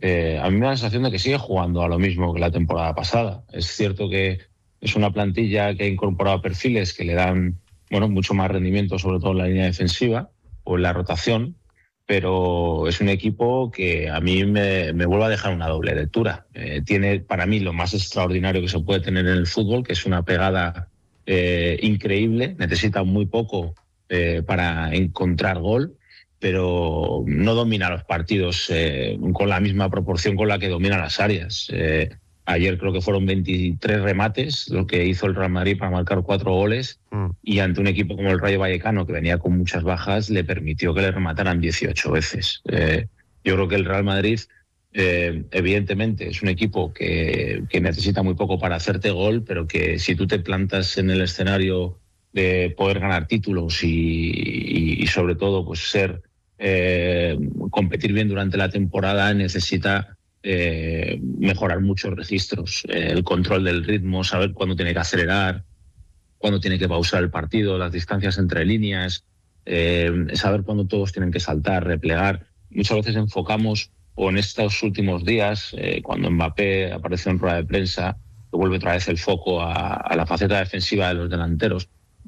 a mí me da la sensación de que sigue jugando a lo mismo que la temporada pasada. Es cierto que es una plantilla que ha incorporado perfiles que le dan mucho más rendimiento, sobre todo en la línea defensiva o en la rotación, pero es un equipo que a mí me vuelve a dejar una doble lectura. Tiene para mí lo más extraordinario que se puede tener en el fútbol, que es una pegada increíble, necesita muy poco para encontrar gol, pero no domina los partidos con la misma proporción con la que domina las áreas. Ayer creo que fueron 23 remates lo que hizo el Real Madrid para marcar 4 goles, y ante un equipo como el Rayo Vallecano, que venía con muchas bajas, le permitió que le remataran 18 veces. Yo creo que el Real Madrid, evidentemente, es un equipo que necesita muy poco para hacerte gol, pero que si tú te plantas en el escenario de poder ganar títulos y sobre todo pues competir bien durante la temporada, necesita mejorar muchos registros, el control del ritmo, saber cuándo tiene que acelerar, cuándo tiene que pausar el partido, las distancias entre líneas, saber cuándo todos tienen que saltar, replegar. Muchas veces enfocamos, o en estos últimos días, cuando Mbappé apareció en rueda de prensa, que vuelve otra vez el foco a la faceta defensiva de los delanteros.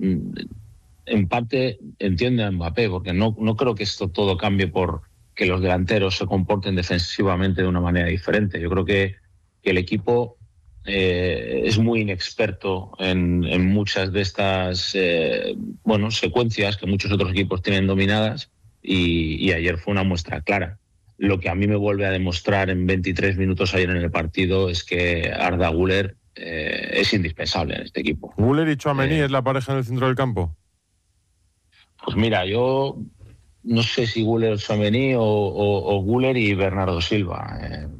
En parte entiende a Mbappé, porque no creo que esto todo cambie por que los delanteros se comporten defensivamente de una manera diferente. Yo creo que el equipo es muy inexperto en muchas de estas secuencias que muchos otros equipos tienen dominadas, y ayer fue una muestra clara. Lo que a mí me vuelve a demostrar en 23 minutos ayer en el partido es que Arda Güler es indispensable en este equipo. ¿Güler y Tchouaméni es la pareja en el centro del campo? Pues mira, yo no sé si Güler, Tchouaméni o Güler y Bernardo Silva.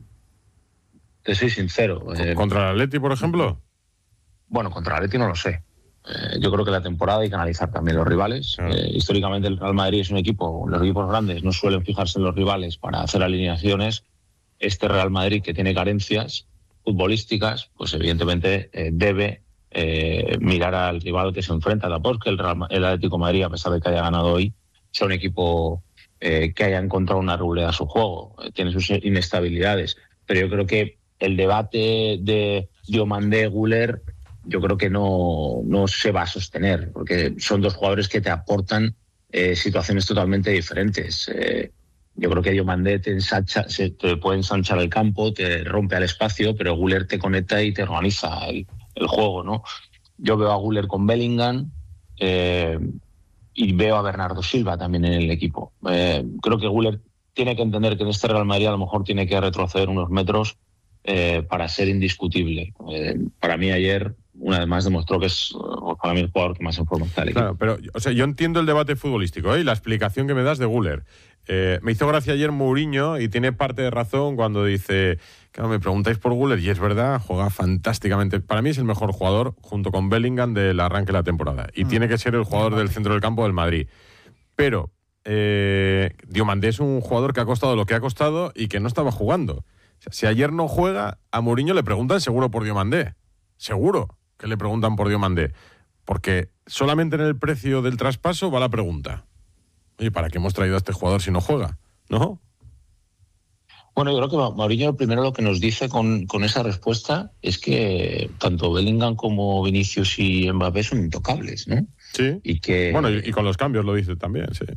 Te soy sincero. ¿Contra el Atleti, por ejemplo? Bueno, contra el Atleti no lo sé. Yo creo que la temporada hay que analizar también los rivales. Claro. Históricamente el Real Madrid es un equipo, los equipos grandes no suelen fijarse en los rivales para hacer alineaciones. Este Real Madrid, que tiene carencias futbolísticas, pues evidentemente debe mirar al rival que se enfrenta. Tampoco es que el Atlético de Madrid, a pesar de que haya ganado hoy, sea un equipo que haya encontrado una regularidad a su juego. Tiene sus inestabilidades. Pero yo creo que el debate de Diomandé, Güler, yo creo que no se va a sostener, porque son dos jugadores que te aportan situaciones totalmente diferentes. Yo creo que Diomandé te puede ensanchar el campo, te rompe al espacio, pero Güler te conecta y te organiza el juego, ¿no? Yo veo a Güler con Bellingham y veo a Bernardo Silva también en el equipo. Creo que Güler tiene que entender que en este Real Madrid a lo mejor tiene que retroceder unos metros para ser indiscutible. Para mí ayer, una vez más, demostró que es para mí el jugador que más en forma está del equipo. Claro, pero yo entiendo el debate futbolístico y la explicación que me das de Güler. Me hizo gracia ayer Mourinho, y tiene parte de razón cuando dice, claro, me preguntáis por Güler, y es verdad, juega fantásticamente. Para mí es el mejor jugador, junto con Bellingham, del arranque de la temporada. Y tiene que ser el jugador del centro del campo del Madrid. Pero Diomandé es un jugador que ha costado lo que ha costado y que no estaba jugando. O sea, si ayer no juega, a Mourinho le preguntan seguro por Diomandé. Seguro que le preguntan por Diomandé. Porque solamente en el precio del traspaso va la pregunta. Oye, ¿para qué hemos traído a este jugador si no juega? ¿No? Bueno, yo creo que Mourinho primero lo que nos dice con esa respuesta es que tanto Bellingham como Vinicius y Mbappé son intocables, ¿no? Sí. Y que... Bueno, y con los cambios lo dice también, sí.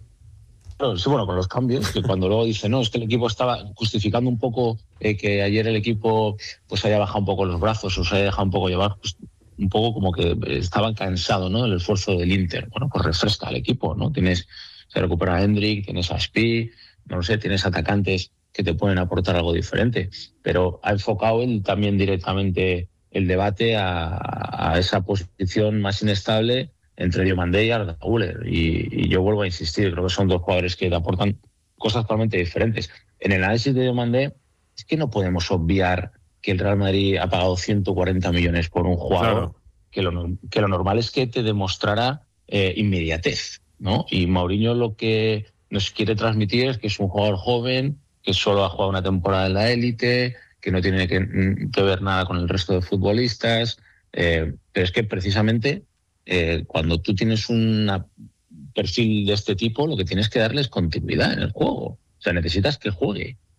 Sí, bueno, con los cambios, que cuando luego dice, no, es que el equipo estaba justificando un poco que ayer el equipo pues haya bajado un poco los brazos o se haya dejado un poco llevar, pues, un poco como que estaban cansados, ¿no?, del esfuerzo del Inter. Bueno, pues refresca al equipo, ¿no? Se recupera a Hendrik, tienes a Spi, no lo sé, tienes atacantes que te pueden aportar algo diferente. Pero ha enfocado él también directamente el debate a esa posición más inestable entre Diomandé y Arda Güler. Y yo vuelvo a insistir, creo que son dos jugadores que te aportan cosas totalmente diferentes. En el análisis de Diomandé es que no podemos obviar que el Real Madrid ha pagado 140 millones por un jugador, claro, que lo normal es que te demostrara inmediatez, ¿no? Y Mourinho lo que nos quiere transmitir es que es un jugador joven, que solo ha jugado una temporada en la élite, que no tiene que ver nada con el resto de futbolistas, pero es que precisamente cuando tú tienes un perfil de este tipo, lo que tienes que darle es continuidad en el juego. O sea, necesitas que juegue.